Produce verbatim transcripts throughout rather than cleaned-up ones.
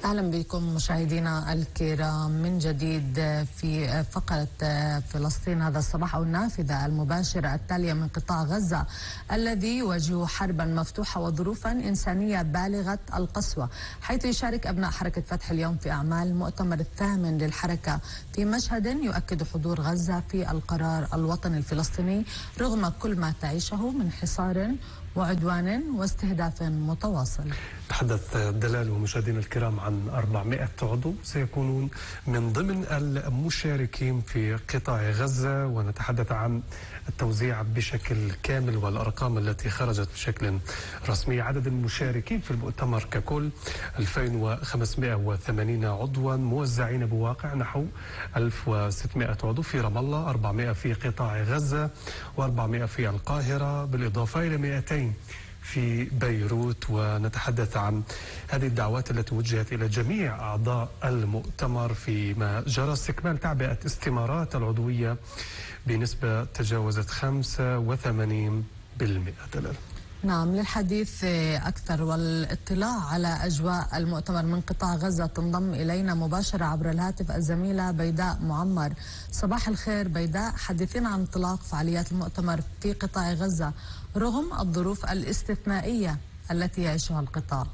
أهلا بكم مشاهدينا الكرام من جديد في فقرة فلسطين هذا الصباح، أو النافذة المباشرة التالية من قطاع غزة الذي يواجه حربا مفتوحة وظروفا إنسانية بالغة القسوة، حيث يشارك أبناء حركة فتح اليوم في أعمال المؤتمر الثامن للحركة في مشهد يؤكد حضور غزة في القرار الوطني الفلسطيني رغم كل ما تعيشه من حصار وعدوان واستهداف متواصل. تحدث دلال ومشاهدينا الكرام عن أربعمائة عضو سيكونون من ضمن المشاركين في قطاع غزة، ونتحدث عن التوزيع بشكل كامل والأرقام التي خرجت بشكل رسمي. عدد المشاركين في المؤتمر ككل ألفين وخمسمائة وثمانين عضوا موزعين بواقع نحو ألف وستمائة عضو في رام الله، أربعمائة في قطاع غزة وأربعمائة في القاهرة، بالإضافة إلى مئتين في بيروت. ونتحدث عن هذه الدعوات التي وجهت إلى جميع أعضاء المؤتمر فيما جرى استكمال تعبئة استمارات العضوية بنسبة تجاوزت خمسة وثمانين بالمئة. دلال. نعم، للحديث أكثر والاطلاع على أجواء المؤتمر من قطاع غزة تنضم إلينا مباشرة عبر الهاتف الزميلة بيداء معمر. صباح الخير بيداء، حدثينا عن انطلاق فعاليات المؤتمر في قطاع غزة رغم الظروف الاستثنائية التي يعيشها القطاع.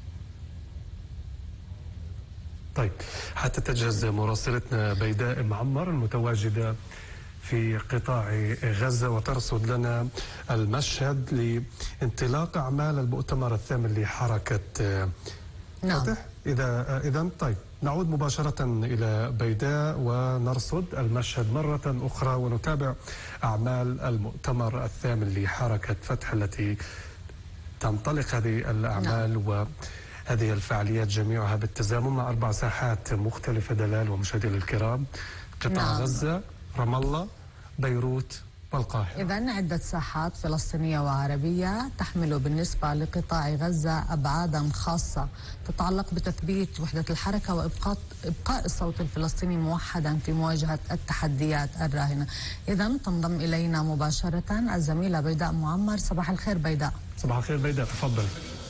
طيب، حتى تجهز مراسلتنا بيداء معمر المتواجدة في قطاع غزة وترصد لنا المشهد لانطلاق أعمال المؤتمر الثامن لحركة نعم. فتح. إذا إذا طيب، نعود مباشرة إلى بيداء ونرصد المشهد مرة أخرى ونتابع أعمال المؤتمر الثامن لحركة فتح التي تنطلق هذه الأعمال. نعم. وهذه الفعاليات جميعها بالتزامن مع أربع ساحات مختلفة دلال ومشاهدينا الكرام: قطاع نعم. غزة، رام الله، بيروت والقاهرة. إذن عدة ساحات فلسطينية وعربية تحمل بالنسبة لقطاع غزة أبعادا خاصة تتعلق بتثبيت وحدة الحركة وإبقاء إبقاء الصوت الفلسطيني موحدا في مواجهة التحديات الراهنة. إذن تنضم إلينا مباشرة الزميلة بيداء معمر. صباح الخير بيداء. صباح الخير بيداء، تفضل.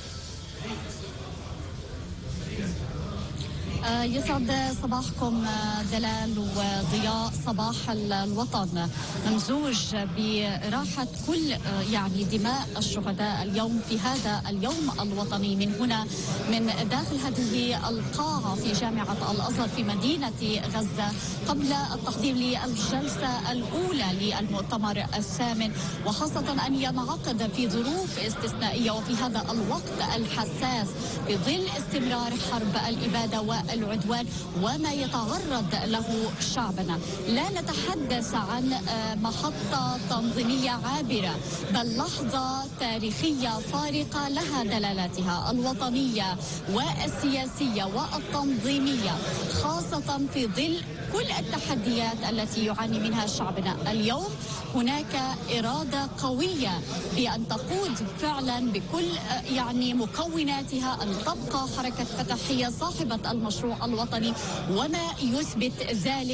يسعد صباحكم دلال وضياء. صباح الوطن ممزوج براحة كل يعني دماء الشهداء اليوم في هذا اليوم الوطني من هنا من داخل هذه القاعة في جامعة الأزهر في مدينة غزة، قبل التقديم للجلسة الأولى للمؤتمر الثامن، وخاصة أن ينعقد في ظروف استثنائية وفي هذا الوقت الحساس في ظل استمرار حرب الإبادة والعدوان وما يتعرض له شعبنا. لا نتحدث عن محطة تنظيمية عابرة، بل لحظة تاريخية فارقة لها دلالاتها الوطنية والسياسية والتنظيمية، خاصة في ظل كل التحديات التي يعاني منها شعبنا. اليوم هناك إرادة قوية بأن تقود فعلا بكل يعني مكوناتها أن تبقى حركة فتح هي صاحبة المشروع الوطني، وما يثبت ذلك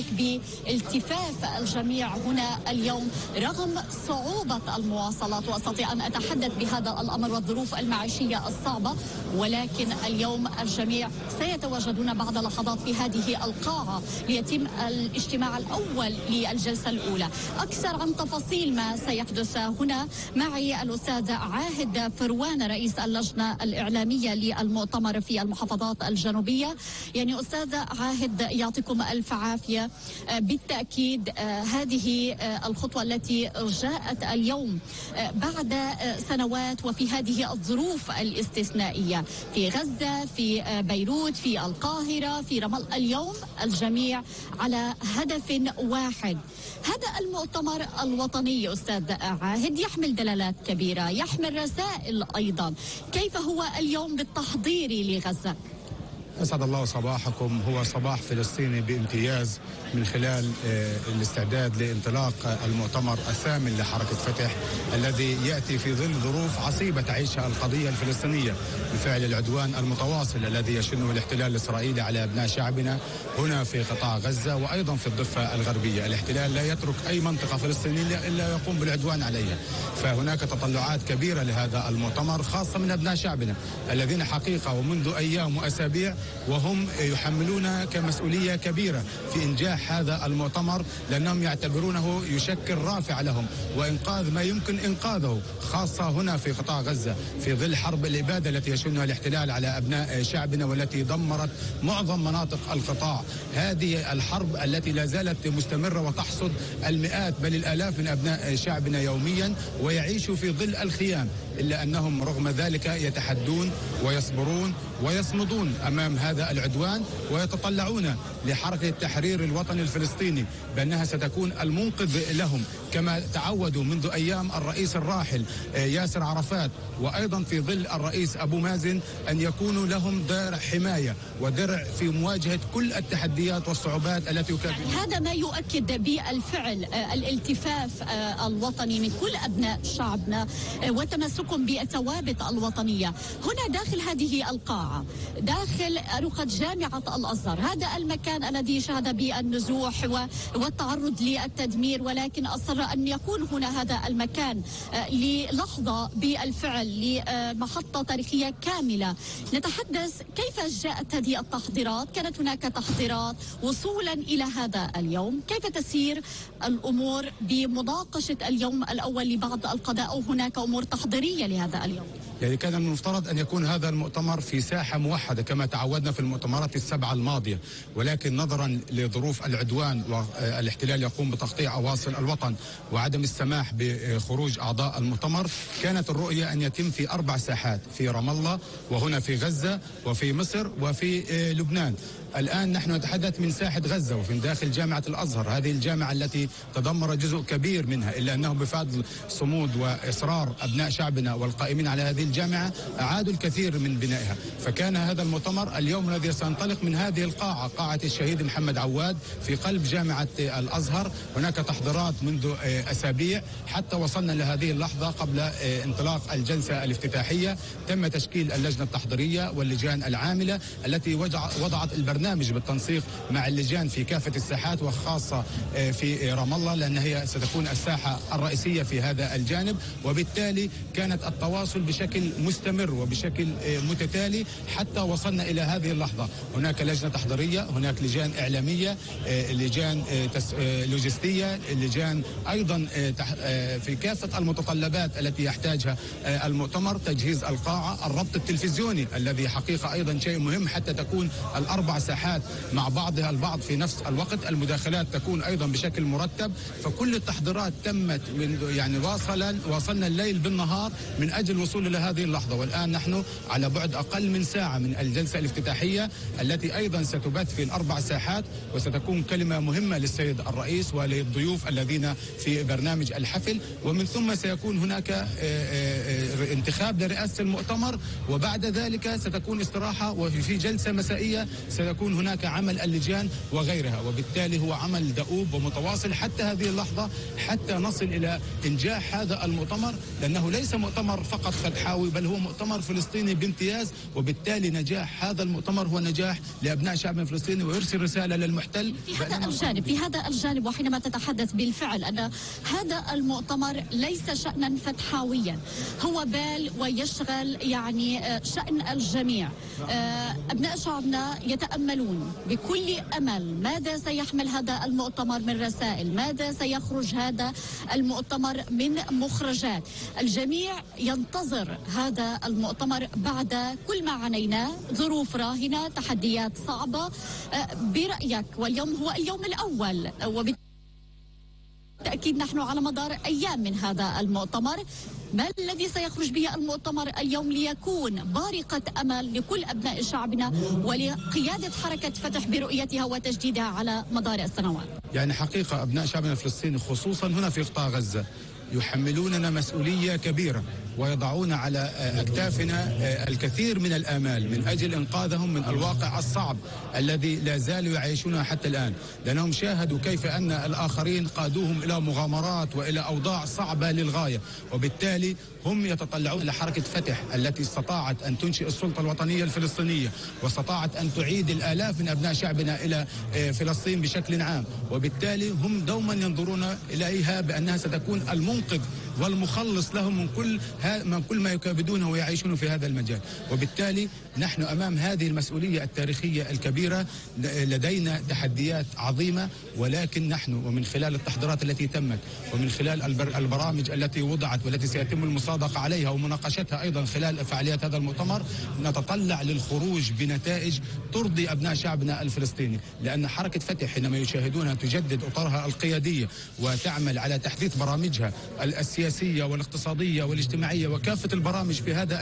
بالتفاف الجميع هنا اليوم رغم صعوبة المواصلات، وأستطيع أن أتحدث بهذا الأمر والظروف المعيشية الصعبة، ولكن اليوم الجميع سيتواجدون بعد لحظات في هذه القاعة ليتم الاجتماع الأول للجلسة الأولى. أكثر عن تفاصيل ما سيحدث هنا معي الأستاذ عاهد فروان رئيس اللجنة الإعلامية للمؤتمر في المحافظات الجنوبية. يعني أستاذ عاهد، يعطيكم ألف عافية. بالتأكيد هذه الخطوة التي جاءت اليوم بعد سنوات وفي هذه الظروف الاستثنائية في غزة، في بيروت، في القاهرة، في رام الله، اليوم الجميع على هدف واحد. هذا المؤتمر الوطني أستاذ عاهد يحمل دلالات كبيرة، يحمل رسائل أيضا. كيف هو اليوم بالتحضير لغزة؟ أسعد الله صباحكم. هو صباح فلسطيني بامتياز من خلال الاستعداد لانطلاق المؤتمر الثامن لحركة فتح الذي يأتي في ظل ظروف عصيبة تعيشها القضية الفلسطينية بفعل العدوان المتواصل الذي يشنه الاحتلال الإسرائيلي على أبناء شعبنا هنا في قطاع غزة وأيضا في الضفة الغربية. الاحتلال لا يترك أي منطقة فلسطينية إلا يقوم بالعدوان عليها، فهناك تطلعات كبيرة لهذا المؤتمر خاصة من أبناء شعبنا الذين حقيقة ومنذ أيام وأسابيع وهم يحملون كمسؤولية كبيرة في إنجاح هذا المؤتمر، لأنهم يعتبرونه يشكل رافع لهم وإنقاذ ما يمكن إنقاذه، خاصة هنا في قطاع غزة في ظل حرب الإبادة التي يشنها الاحتلال على أبناء شعبنا والتي دمرت معظم مناطق القطاع. هذه الحرب التي لا زالت مستمرة وتحصد المئات بل الآلاف من أبناء شعبنا يوميا ويعيشوا في ظل الخيام، إلا أنهم رغم ذلك يتحدون ويصبرون ويصمدون أمام هذا العدوان ويتطلعون لحركة التحرير الوطني الفلسطيني بأنها ستكون المنقذ لهم، كما تعودوا منذ أيام الرئيس الراحل ياسر عرفات وأيضا في ظل الرئيس أبو مازن أن يكونوا لهم درع حماية ودرع في مواجهة كل التحديات والصعوبات التي يكابدون. يعني هذا ما يؤكد بالفعل الالتفاف الوطني من كل أبناء شعبنا وتمسكهم بالثوابت الوطنية. هنا داخل هذه القاعة، داخل أروقة جامعة الأزهر، هذا المكان الذي شهد بالنزوح والتعرض للتدمير، ولكن أصر أن يكون هنا هذا المكان للحظة بالفعل لمحطة تاريخية كاملة. نتحدث كيف جاءت هذه التحضيرات؟ كانت هناك تحضيرات وصولا إلى هذا اليوم، كيف تسير الأمور بمناقشة اليوم الأول لبعض القضاء أو هناك أمور تحضيرية لهذا اليوم؟ يعني كان من المفترض أن يكون هذا المؤتمر في ساحة موحدة كما تعودنا في المؤتمرات السبعة الماضية، ولكن نظرا لظروف العدوان والاحتلال يقوم بتقطيع أواصر الوطن وعدم السماح بخروج أعضاء المؤتمر، كانت الرؤية أن يتم في أربع ساحات، في رام الله وهنا في غزة وفي مصر وفي لبنان. الآن نحن نتحدث من ساحة غزة وفي داخل جامعة الأزهر، هذه الجامعة التي تدمر جزء كبير منها، إلا أنه بفضل صمود وإصرار أبناء شعبنا والقائمين على هذه الجامعة أعادوا الكثير من بنائها. فكان هذا المؤتمر اليوم الذي سينطلق من هذه القاعة، قاعة الشهيد محمد عواد في قلب جامعة الأزهر. هناك تحضيرات منذ أسابيع حتى وصلنا لهذه اللحظة. قبل انطلاق الجلسة الافتتاحية تم تشكيل اللجنة التحضيرية واللجان العاملة التي وضعت البرنامج بالتنسيق مع اللجان في كافة الساحات وخاصة في رام الله، لأن هي ستكون الساحة الرئيسية في هذا الجانب، وبالتالي كانت التواصل بشكل مستمر وبشكل متتالي حتى وصلنا إلى هذه اللحظة. هناك لجنة تحضيرية، هناك لجان إعلامية، لجان لوجستية، لجان أيضا في كافة المتطلبات التي يحتاجها المؤتمر، تجهيز القاعة، الربط التلفزيوني الذي حقيقة أيضا شيء مهم حتى تكون الأربع ساحات مع بعضها البعض في نفس الوقت، المداخلات تكون أيضا بشكل مرتب. فكل التحضيرات تمت من يعني واصل واصلنا الليل بالنهار من أجل الوصول إلى هذه اللحظة. والآن نحن على بعد أقل من ساعة من الجلسة الافتتاحية التي أيضا ستبث في الأربع ساحات، وستكون كلمة مهمة للسيد الرئيس وللضيوف الذين في برنامج الحفل، ومن ثم سيكون هناك انتخاب لرئاسة المؤتمر، وبعد ذلك ستكون استراحة وفي جلسة مسائية سيكون هناك عمل اللجان وغيرها. وبالتالي هو عمل دؤوب ومتواصل حتى هذه اللحظة حتى نصل إلى إنجاح هذا المؤتمر، لأنه ليس مؤتمر فقط فتحاوي بل هو مؤتمر فلسطيني بامتياز. وبالتالي نجاح هذا المؤتمر هو نجاح لأبناء شعبنا الفلسطيني ويرسل رسالة للمحتل. في هذا الجانب في هذا الجانب وحينما تتحدث بالفعل أن هذا المؤتمر ليس شأنا فتحاويا، هو بال ويشغل يعني شأن الجميع. أبناء شعبنا يتأملون بكل أمل ماذا سيحمل هذا المؤتمر من رسائل، ماذا سيخرج هذا المؤتمر من مخرجات. الجميع ينتظر هذا المؤتمر بعد كل ما عنيناه، ظروف راهنة، تحديات صعبة. برأيك واليوم هو اليوم الأول وبالتأكيد نحن على مدار أيام من هذا المؤتمر، ما الذي سيخرج به المؤتمر اليوم ليكون بارقة أمل لكل أبناء شعبنا ولقيادة حركة فتح برؤيتها وتجديدها على مدار السنوات؟ يعني حقيقة أبناء شعبنا الفلسطيني خصوصا هنا في قطاع غزة يحملوننا مسؤولية كبيرة ويضعون على أكتافنا الكثير من الآمال من أجل إنقاذهم من الواقع الصعب الذي لا زالوا يعيشونه حتى الآن، لأنهم شاهدوا كيف أن الآخرين قادوهم إلى مغامرات وإلى أوضاع صعبة للغاية. وبالتالي هم يتطلعون لحركة فتح التي استطاعت أن تنشئ السلطة الوطنية الفلسطينية واستطاعت أن تعيد الآلاف من أبناء شعبنا إلى فلسطين بشكل عام. وبالتالي هم دوما ينظرون إليها بأنها ستكون المنقذ والمخلص لهم من كل من كل ما يكابدونه ويعيشون في هذا المجال. وبالتالي نحن أمام هذه المسؤولية التاريخية الكبيرة، لدينا تحديات عظيمة، ولكن نحن ومن خلال التحضيرات التي تمت ومن خلال البرامج التي وضعت والتي سيتم المصادقة عليها ومناقشتها أيضا خلال فعاليات هذا المؤتمر، نتطلع للخروج بنتائج ترضي أبناء شعبنا الفلسطيني. لأن حركة فتح حينما يشاهدونها تجدد أطرها القيادية وتعمل على تحديث برامجها السياسية والاقتصادية والاجتماعية وكافة البرامج في هذا